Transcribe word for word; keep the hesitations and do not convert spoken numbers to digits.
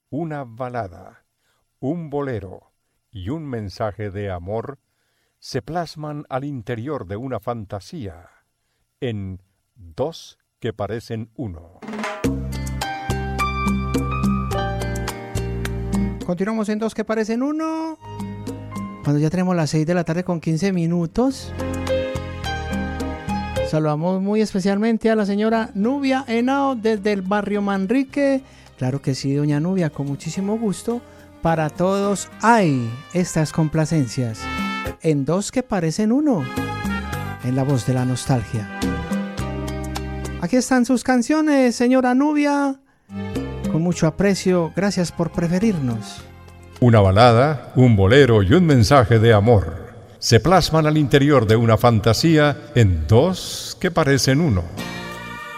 una balada, un bolero y un mensaje de amor se plasman al interior de una fantasía en Dos que parecen uno. Continuamos en Dos que parecen uno. Cuando ya tenemos las seis de la tarde con quince minutos. Saludamos muy especialmente a la señora Nubia Henao desde el barrio Manrique. Claro que sí, doña Nubia, con muchísimo gusto. Para todos hay estas complacencias en Dos que parecen uno, en la voz de la nostalgia. Aquí están sus canciones, señora Nubia. Con mucho aprecio, gracias por preferirnos. Una balada, un bolero y un mensaje de amor se plasman al interior de una fantasía en Dos que parecen uno.